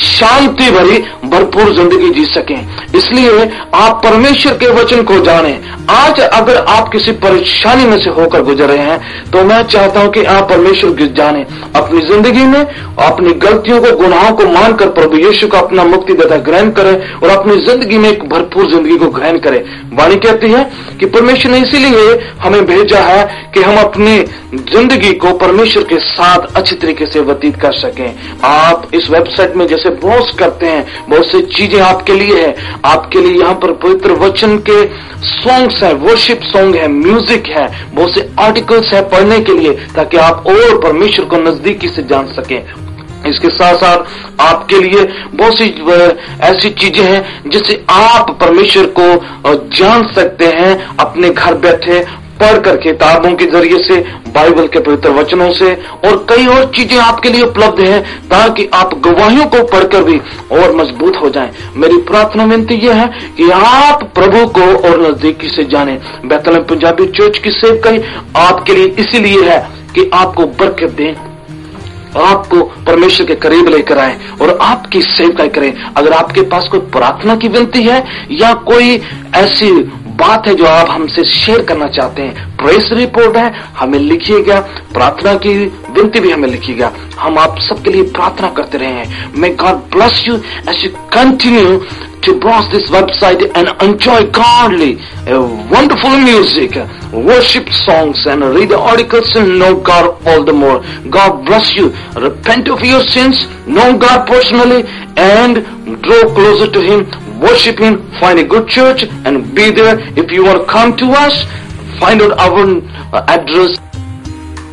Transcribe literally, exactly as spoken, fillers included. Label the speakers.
Speaker 1: शांति भरी भरपूर जिंदगी जी सकें। इसलिए आप परमेश्वर के वचन को जानें। आज अगर आप किसी परेशानी में से होकर गुजर रहे हैं तो मैं चाहता हूं कि आप परमेश्वर को जानें, अपनी जिंदगी में अपनी गलतियों को, गुनाहों को मानकर प्रभु यीशु को अपना मुक्तिदाता ग्रहण करें और अपनी जिंदगी में एक भरपूर जिंदगी को ग्रहण करें। वाणी कहती है कि परमेश्वर ने इसीलिए हमें भेजा है कि हम अपनी जिंदगी को परमेश्वर के साथ अच्छी तरीके से व्यतीत कर सकें। आप इस वेबसाइट में जैसे बहुत करते हैं, बहुत सी चीजें आपके लिए है, आपके लिए यहाँ पर पवित्र वचन के सॉन्ग्स है, वर्शिप सॉन्ग है, म्यूजिक है, बहुत से आर्टिकल्स है पढ़ने के लिए, ताकि आप और परमेश्वर को नजदीकी से जान सकें। इसके साथ साथ आपके लिए बहुत सी ऐसी चीजें हैं जिससे आप परमेश्वर को जान सकते हैं अपने घर बैठे पढ़कर, किताबों के जरिए से, बाइबल के पवित्र वचनों से, और कई और चीजें आपके लिए उपलब्ध हैं ताकि आप गवाहियों को पढ़कर भी और मजबूत हो जाएं। मेरी प्रार्थना विनती यह है कि आप प्रभु को और नजदीकी से जानें। बेथलेहम पंजाबी चर्च की सेवकाई आपके लिए इसीलिए है कि आपको बरकत दें, आपको परमेश्वर के करीब लेकर आए और आपकी सेवकाई करें। अगर आपके पास कोई प्रार्थना की विनती है या कोई ऐसी बात है जो आप हमसे शेयर करना चाहते हैं, प्रेस रिपोर्ट है, हमें लिखिएगा, प्रार्थना की विनती भी हमें लिखिएगा। हम आप सबके लिए प्रार्थना करते रहे हैं। May God bless you as you continue to browse this website and enjoy godly, uh, wonderful music, worship songs, and read the articles and know God all the more. God bless you. Repent of your sins, know God personally, and draw closer to Him. Worship Him. Find a good church and be there. If you want to come to us, find out our address